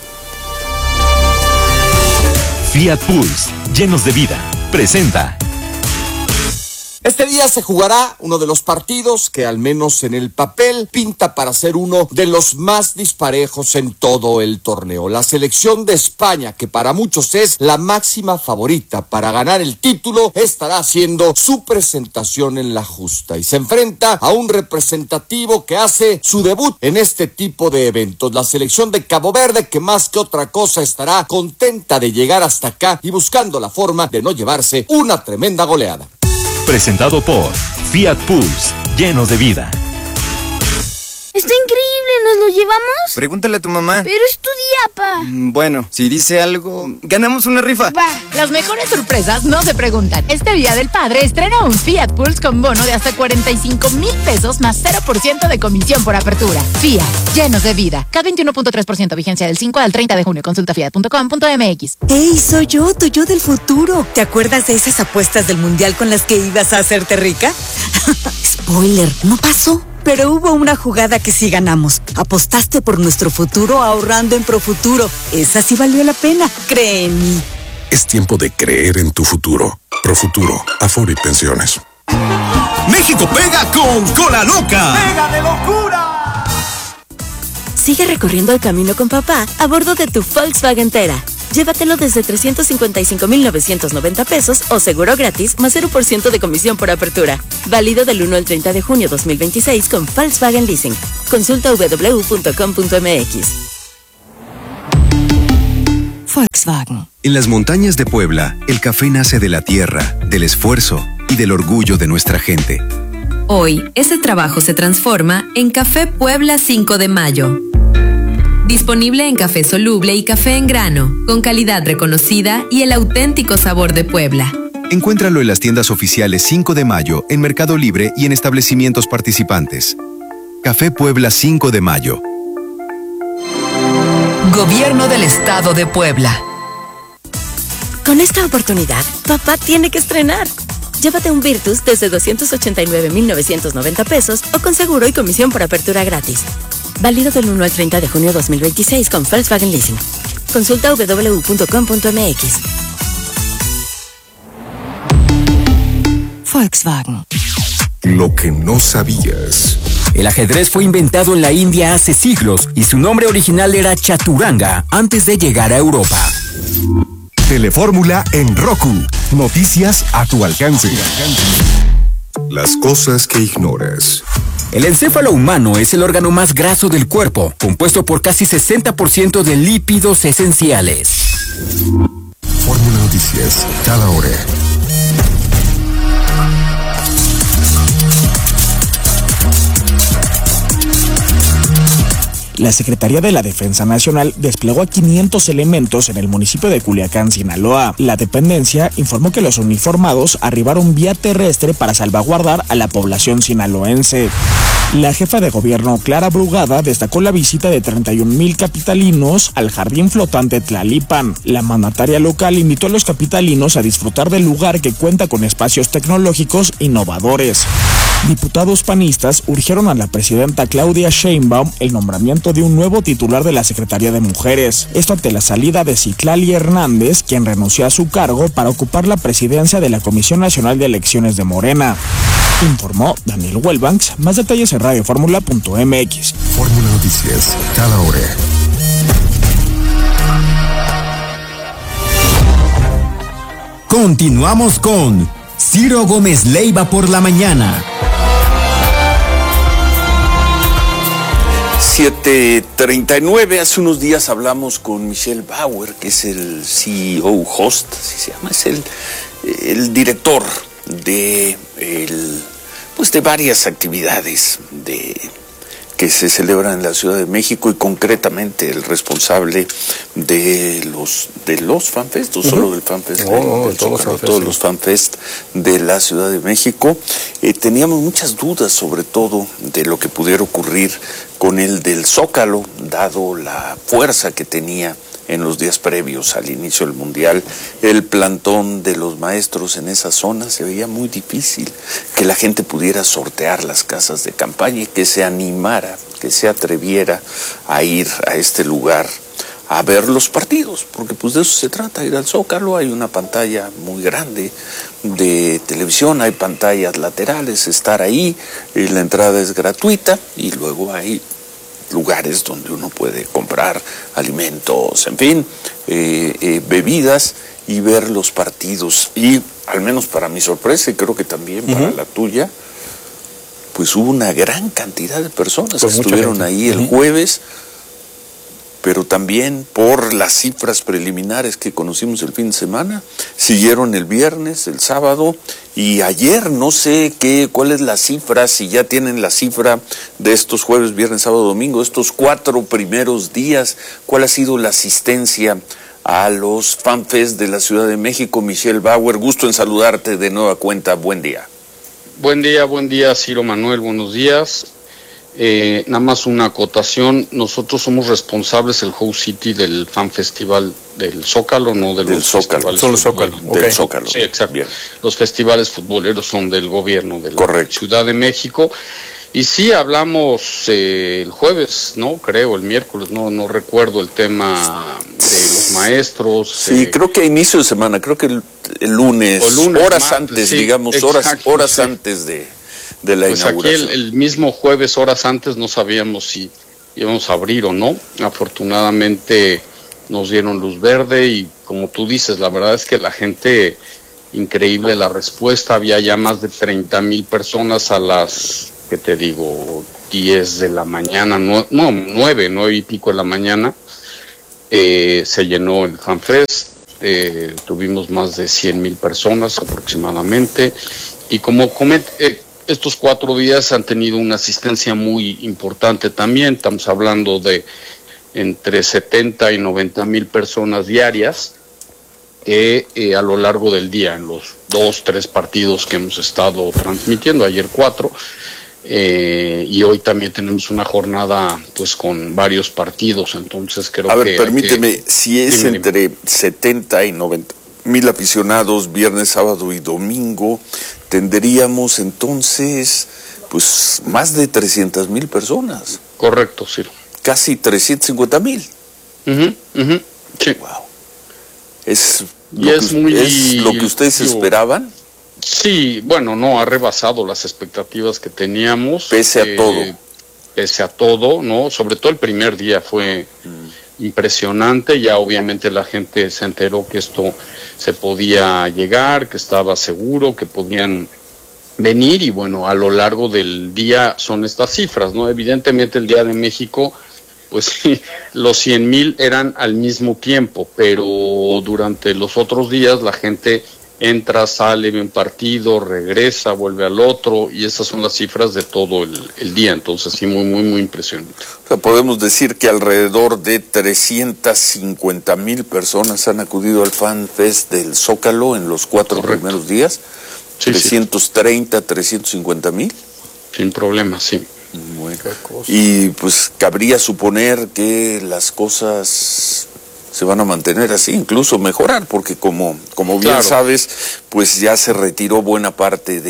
Fiat Pulse, llenos de vida, presenta. Este día se jugará uno de los partidos que, al menos en el papel, pinta para ser uno de los más disparejos en todo el torneo. La selección de España, que para muchos es la máxima favorita para ganar el título, estará haciendo su presentación en la justa y se enfrenta a un representativo que hace su debut en este tipo de eventos. La selección de Cabo Verde, que más que otra cosa estará contenta de llegar hasta acá y buscando la forma de no llevarse una tremenda goleada. Presentado por Fiat Pulse, llenos de vida. Está increíble, ¿nos lo llevamos? Pregúntale a tu mamá. Pero es tu día, pa. Bueno, si dice algo, ganamos una rifa. Va. Las mejores sorpresas no se preguntan. Este Día del Padre estrena un Fiat Pulse con bono de hasta cuarenta y cinco mil pesos más cero por ciento de comisión por apertura. Fiat, llenos de vida. K veintiuno punto tres por ciento vigencia del cinco al treinta de junio. Consulta fiat punto com punto m x. ¡Ey, soy yo, tu yo del futuro! ¿Te acuerdas de esas apuestas del mundial con las que ibas a hacerte rica? Spoiler, no pasó. Pero hubo una jugada que sí ganamos. Apostaste por nuestro futuro ahorrando en Profuturo. Esa sí valió la pena, cree en mí. Es tiempo de creer en tu futuro. Profuturo, Afore y Pensiones. México pega con Cola Loca. ¡Pega de locura! Sigue recorriendo el camino con papá a bordo de tu Volkswagen Tera. Llévatelo desde trescientos cincuenta y cinco mil novecientos noventa pesos o seguro gratis más cero por ciento de comisión por apertura. Válido del uno al treinta de junio dos mil veintiséis con Volkswagen Leasing. Consulta doble u doble u doble u punto com punto m x. Volkswagen. En las montañas de Puebla, el café nace de la tierra, del esfuerzo y del orgullo de nuestra gente. Hoy, ese trabajo se transforma en Café Puebla cinco de mayo. Disponible en café soluble y café en grano, con calidad reconocida y el auténtico sabor de Puebla. Encuéntralo en las tiendas oficiales cinco de mayo, en Mercado Libre y en establecimientos participantes. Café Puebla cinco de mayo. Gobierno del Estado de Puebla. Con esta oportunidad, papá tiene que estrenar. Llévate un Virtus desde doscientos ochenta y nueve mil novecientos noventa pesos o con seguro y comisión por apertura gratis. Válido del uno al treinta de junio dos mil veintiséis con Volkswagen Leasing. Consulta doble u doble u doble u punto com punto m x. Volkswagen. Lo que no sabías. El ajedrez fue inventado en la India hace siglos y su nombre original era Chaturanga antes de llegar a Europa. Telefórmula en Roku. Noticias a tu alcance. Las cosas que ignoras. El encéfalo humano es el órgano más graso del cuerpo, compuesto por casi sesenta por ciento de lípidos esenciales. Fórmula Noticias, cada hora. La Secretaría de la Defensa Nacional desplegó a quinientos elementos en el municipio de Culiacán, Sinaloa. La dependencia informó que los uniformados arribaron vía terrestre para salvaguardar a la población sinaloense. La jefa de gobierno, Clara Brugada, destacó la visita de treinta y un mil capitalinos al jardín flotante Tlalipan. La mandataria local invitó a los capitalinos a disfrutar del lugar que cuenta con espacios tecnológicos innovadores. Diputados panistas urgieron a la presidenta Claudia Sheinbaum el nombramiento de un nuevo titular de la Secretaría de Mujeres. Esto ante la salida de Citlali Hernández, quien renunció a su cargo para ocupar la presidencia de la Comisión Nacional de Elecciones de Morena. Informó Daniel Welbanks. Más detalles en radio fórmula punto m x. Fórmula Noticias, cada hora. Continuamos con Ciro Gómez Leiva por la mañana. siete treinta y nueve, hace unos días hablamos con Michelle Bauer, que es el C E O host, así se llama, es el, el director de, el, pues de varias actividades de, que se celebran en la Ciudad de México y concretamente el responsable de los de los FanFest, o uh-huh. solo del FanFest, no, no, del todos, Zócalo, los todos los FanFest de la Ciudad de México. Eh, teníamos muchas dudas sobre todo de lo que pudiera ocurrir con el del Zócalo, dado la fuerza que tenía en los días previos al inicio del Mundial, el plantón de los maestros en esa zona se veía muy difícil, que la gente pudiera sortear las casas de campaña y que se animara, que se atreviera a ir a este lugar a ver los partidos, porque pues de eso se trata, ir al Zócalo. Hay una pantalla muy grande de televisión, hay pantallas laterales, estar ahí, y la entrada es gratuita, y luego hay lugares donde uno puede comprar alimentos, en fin, eh, eh, bebidas, y ver los partidos. Y al menos para mi sorpresa, y creo que también para uh-huh. la tuya, pues hubo una gran cantidad de personas pues que estuvieron gente. ahí el uh-huh. jueves, pero también por las cifras preliminares que conocimos el fin de semana, siguieron el viernes, el sábado y ayer. No sé qué, cuál es la cifra, si ya tienen la cifra de estos jueves, viernes, sábado, domingo, estos cuatro primeros días, cuál ha sido la asistencia a los FanFest de la Ciudad de México. Michelle Bauer, gusto en saludarte de nueva cuenta, buen día. Buen día, buen día, Ciro Manuel, buenos días. Eh, nada más una acotación, nosotros somos responsables, el Host City, del Fan Festival del Zócalo, no de del los Zócalo, festivales solo Zócalo, okay. Del Zócalo. Sí, exacto. Bien. Los festivales futboleros son del gobierno de la Correcto. Ciudad de México. Y sí, hablamos eh, el jueves, no creo, el miércoles, no no recuerdo el tema de los maestros. Sí, eh, creo que a inicio de semana, creo que el, el, lunes, el lunes, horas martes, antes, sí, digamos, exacto, horas horas sí. antes de... de la pues inauguración. Aquí el, el mismo jueves, horas antes, no sabíamos si íbamos a abrir o no. Afortunadamente nos dieron luz verde y como tú dices, la verdad es que la gente, increíble la respuesta. Había ya más de treinta mil personas a las, ¿qué te digo? diez de la mañana, no, no nueve, nueve y pico de la mañana. Eh, se llenó el FanFest, eh, tuvimos más de cien mil personas aproximadamente. Y como comenté, eh, estos cuatro días han tenido una asistencia muy importante también. Estamos hablando de entre setenta y noventa mil personas diarias que eh, a lo largo del día, en los dos, tres partidos que hemos estado transmitiendo, ayer cuatro, eh, y hoy también tenemos una jornada pues con varios partidos, entonces creo que... A ver, que, permíteme, que, si es dime, entre setenta y noventa mil aficionados, viernes, sábado y domingo, tendríamos entonces pues más de trescientas mil personas. Correcto, sí. Casi trescientos cincuenta mil. Uh-huh, uh-huh, sí. Wow. Es, y lo, es, que, muy, ¿es lo que ustedes digo, esperaban? Sí, bueno, no, ha rebasado las expectativas que teníamos. Pese a eh, todo. Pese a todo, ¿no? Sobre todo el primer día fue mm. impresionante. Ya obviamente la gente se enteró que esto se podía llegar, que estaba seguro, que podían venir y bueno, a lo largo del día son estas cifras, ¿no? Evidentemente el Día de México, pues sí, los cien mil eran al mismo tiempo, pero durante los otros días la gente entra, sale, ve un partido, regresa, vuelve al otro, y esas son las cifras de todo el, el día, entonces sí, muy, muy, muy impresionante. O sea, podemos decir que alrededor de trescientas cincuenta mil personas han acudido al FanFest del Zócalo en los cuatro Correcto. primeros días. Sí, trescientos treinta, sí. trescientos cincuenta mil. Sin problema, sí. Bueno. Y pues cabría suponer que las cosas se van a mantener así, incluso mejorar, porque como, como bien claro. sabes, pues ya se retiró buena parte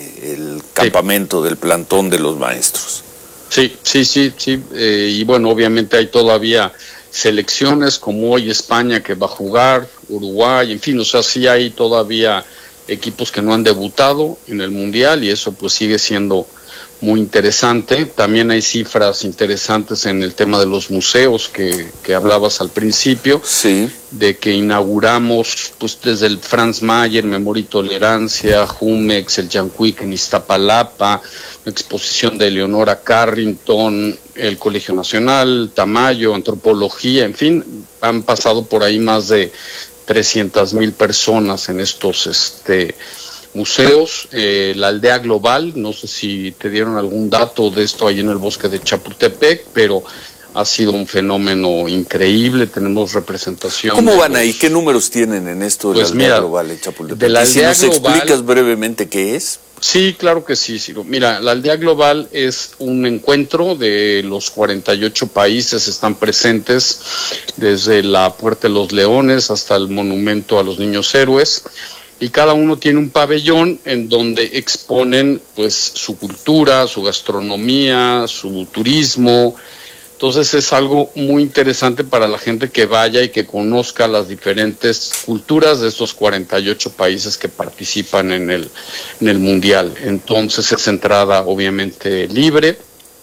del campamento, sí. del plantón de los maestros. Sí, sí, sí, sí, eh, y bueno, obviamente hay todavía selecciones como hoy España que va a jugar, Uruguay, en fin, o sea, sí hay todavía equipos que no han debutado en el Mundial y eso pues sigue siendo muy interesante. También hay cifras interesantes en el tema de los museos que, que hablabas al principio, sí. de que inauguramos pues desde el Franz Mayer, Memoria y Tolerancia, Jumex, el Yanquic en Iztapalapa, la exposición de Eleonora Carrington, el Colegio Nacional, Tamayo, Antropología, en fin, han pasado por ahí más de trescientas mil personas en estos este museos, eh, la aldea global, no sé si te dieron algún dato de esto ahí en el bosque de Chapultepec, pero ha sido un fenómeno increíble, tenemos representación. ¿Cómo van ahí? ¿Qué números tienen en esto de pues la aldea mira, global en Chapultepec? De la aldea si nos global, explicas brevemente qué es, Sí, claro que sí, Ciro. Mira, la Aldea Global es un encuentro de los cuarenta y ocho países, están presentes desde la Puerta de los Leones hasta el Monumento a los Niños Héroes, y cada uno tiene un pabellón en donde exponen pues su cultura, su gastronomía, su turismo. Entonces es algo muy interesante para la gente que vaya y que conozca las diferentes culturas de estos cuarenta y ocho países que participan en el, en el Mundial. Entonces es entrada obviamente libre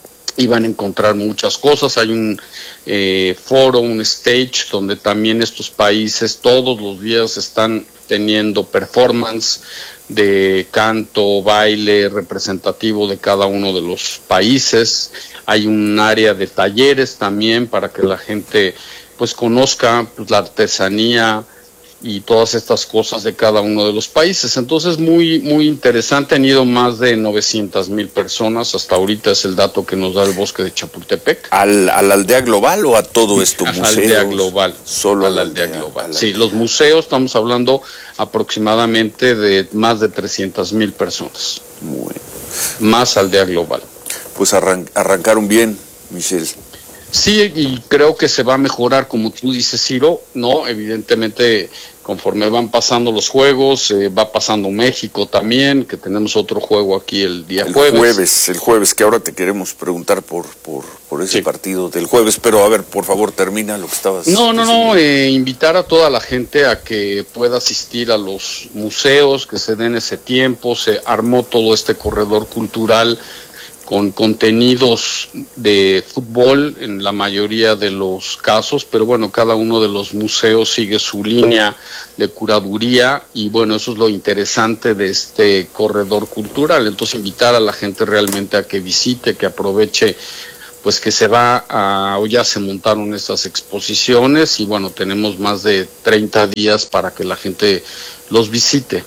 y van a encontrar muchas cosas. Hay un eh, foro, un stage donde también estos países todos los días están teniendo performance de canto, baile representativo de cada uno de los países. Hay un área de talleres también para que la gente pues conozca pues, la artesanía y todas estas cosas de cada uno de los países. Entonces muy muy interesante, han ido más de novecientas mil personas, hasta ahorita es el dato que nos da el Bosque de Chapultepec. ¿Al, a la Aldea Global o a todo esto? A la Aldea Global. Solo a la Aldea, aldea Global. Sí, los museos estamos hablando aproximadamente de más de trescientas mil personas. Muy bien. Más Aldea Global. Pues arran arrancaron bien, Michelle. Sí, y creo que se va a mejorar, como tú dices, Ciro, ¿no? Evidentemente, conforme van pasando los juegos, eh, va pasando México también, que tenemos otro juego aquí el día el jueves. El jueves, el jueves, que ahora te queremos preguntar por por, por ese sí. partido del jueves, pero a ver, por favor, termina lo que estabas No, no, diciendo. no, eh, invitar a toda la gente a que pueda asistir a los museos, que se den ese tiempo, se armó todo este corredor cultural con contenidos de fútbol en la mayoría de los casos, pero bueno, cada uno de los museos sigue su línea de curaduría y bueno, eso es lo interesante de este corredor cultural. Entonces invitar a la gente realmente a que visite, que aproveche, pues que se va a, o ya se montaron estas exposiciones y bueno, tenemos más de treinta días para que la gente los visite.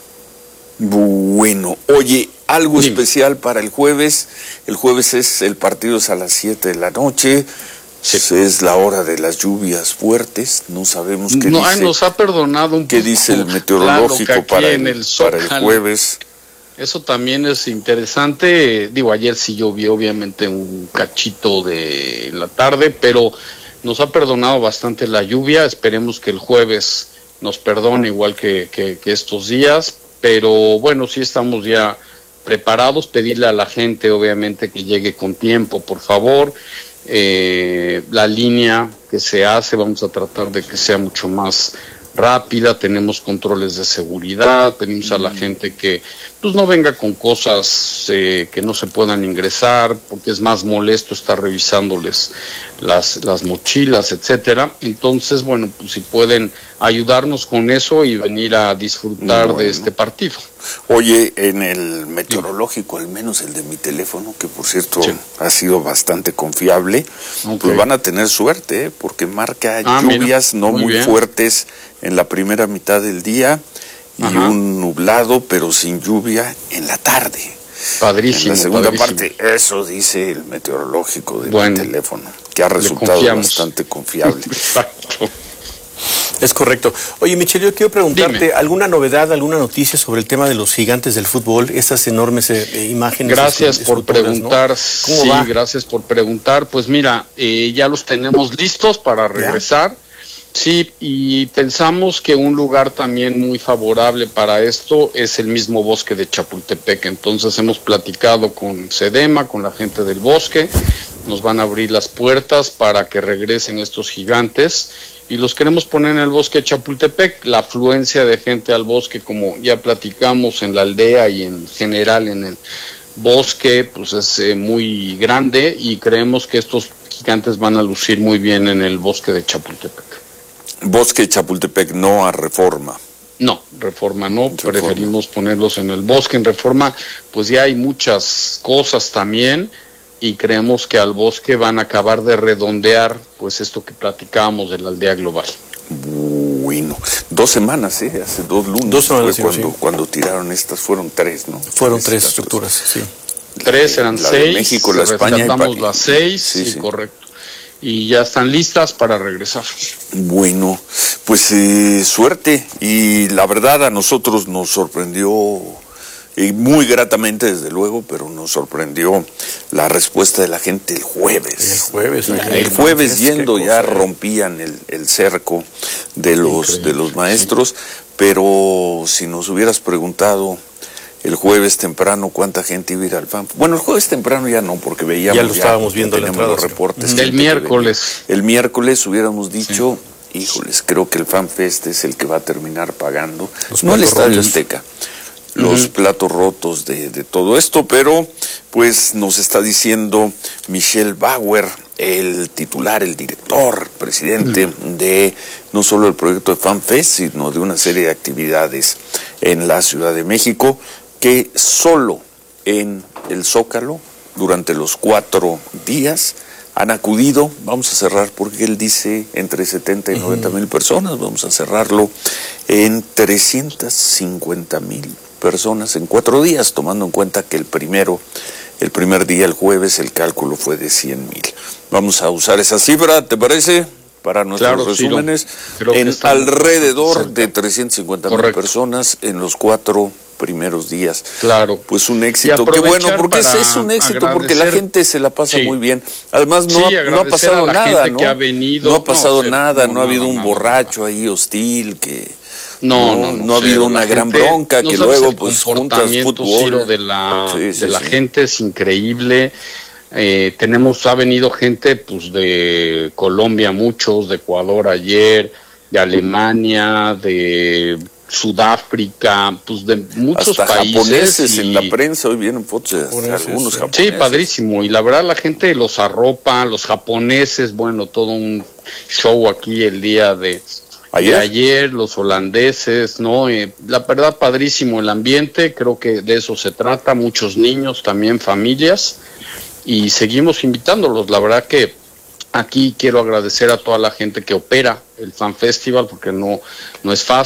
Bueno, oye, algo sí. especial para el jueves. El jueves es el partido es a las siete de la noche. Sí. Es la hora de las lluvias fuertes. No sabemos qué no, dice. Ay, nos ha perdonado un ¿Qué poco, dice el meteorológico claro, para, el, el, Zócalo, para el jueves? Eso también es interesante. Digo, ayer sí llovió obviamente un cachito de en la tarde, pero nos ha perdonado bastante la lluvia. Esperemos que el jueves nos perdone igual que, que, que estos días. Pero bueno, sí estamos ya preparados, pedirle a la gente obviamente que llegue con tiempo, por favor. Eh, la línea que se hace, vamos a tratar de que sea mucho más rápida, tenemos controles de seguridad, pedimos a la gente que pues no venga con cosas eh, que no se puedan ingresar, porque es más molesto estar revisándoles las, las mochilas, etcétera. Entonces, bueno, pues si pueden ayudarnos con eso y venir a disfrutar bueno. de este partido. Oye, en el meteorológico, al menos el de mi teléfono, que por cierto sí. ha sido bastante confiable, okay. pues van a tener suerte, ¿eh? Porque marca ah, lluvias mira, no muy, muy fuertes en la primera mitad del día y Ajá. un nublado, pero sin lluvia en la tarde. Padrísimo. En la segunda padrísimo. parte, eso dice el meteorológico de bueno, mi teléfono, que ha resultado bastante confiable. Exacto. Es correcto. Oye, Michelle, yo quiero preguntarte, Dime. ¿alguna novedad, alguna noticia sobre el tema de los gigantes del fútbol? Estas enormes eh, imágenes. Gracias por preguntar. ¿no? ¿Cómo sí, va? gracias por preguntar. Pues mira, eh, ya los tenemos listos para regresar. ¿Ya? Sí, y pensamos que un lugar también muy favorable para esto es el mismo Bosque de Chapultepec. Entonces hemos platicado con Sedema, con la gente del bosque, nos van a abrir las puertas para que regresen estos gigantes y los queremos poner en el Bosque de Chapultepec. La afluencia de gente al bosque, como ya platicamos en la aldea y en general en el bosque, pues es eh, muy grande y creemos que estos gigantes van a lucir muy bien en el Bosque de Chapultepec. Bosque de Chapultepec, no a Reforma. No, Reforma no, Reforma. Preferimos ponerlos en el bosque. En Reforma pues ya hay muchas cosas también y creemos que al bosque van a acabar de redondear pues esto que platicábamos de la aldea global. Bueno, dos semanas, ¿eh? Hace dos lunes dos semanas, fue cuando, sí. cuando tiraron estas, fueron tres, ¿no? Fueron tres, tres estructuras, sí. Tres eran la seis, de México, la España rescatamos y las seis, sí, sí, sí. correcto. Y ya están listas para regresar. Bueno, pues eh, suerte. Y la verdad a nosotros nos sorprendió Y muy gratamente, desde luego, pero nos sorprendió la respuesta de la gente el jueves. El jueves. El, el jueves yendo ya rompían el, el cerco de los, de los maestros, sí. Pero si nos hubieras preguntado el jueves temprano cuánta gente iba a ir al FANFEST. Bueno, el jueves temprano ya no, porque veíamos ya lo estábamos ya, viendo teníamos la entrada, los reportes. El miércoles. El miércoles hubiéramos dicho, sí. Híjoles, creo que el FanFest es el que va a terminar pagando, los no el Estadio rotos. Azteca, los uh-huh. platos rotos de, de todo esto, pero pues nos está diciendo Michelle Bauer, el titular, el director, presidente uh-huh. de no solo el proyecto de FanFest, sino de una serie de actividades en la Ciudad de México, que solo en el Zócalo, durante los cuatro días, han acudido, vamos a cerrar porque él dice entre setenta y noventa mil personas, vamos a cerrarlo en trescientas cincuenta mil personas en cuatro días, tomando en cuenta que el primero, el primer día, el jueves, el cálculo fue de cien mil. Vamos a usar esa cifra, ¿te parece? Para nuestros claro, resúmenes, sí, no. en alrededor cerca. de trescientas cincuenta mil personas en los cuatro primeros días. Claro. Pues un éxito. Qué bueno, porque es, es un éxito, agradecer. Porque la gente se la pasa sí. muy bien. Además, no, sí, ha, no ha pasado nada, ¿no? Que ha venido, no ha pasado no, nada, no, no ha habido no, un no, borracho no. ahí hostil, que no, no, no, no, no ha habido una gran bronca, que luego pues juntas fútbol de la, sí, sí, de la sí. gente es increíble. Eh, tenemos, ha venido gente pues de Colombia, muchos, de Ecuador ayer, de Alemania, de Sudáfrica, pues de muchos hasta países. Japoneses y... en la prensa, hoy vienen fotos de japoneses, algunos japoneses. Sí, padrísimo, y la verdad la gente los arropa, los japoneses, bueno, todo un show aquí el día de ayer, de ayer los holandeses, ¿no? Eh, la verdad padrísimo el ambiente, creo que de eso se trata, muchos niños, también familias, y seguimos invitándolos, la verdad que aquí quiero agradecer a toda la gente que opera el Fan Festival, porque no, no es fácil.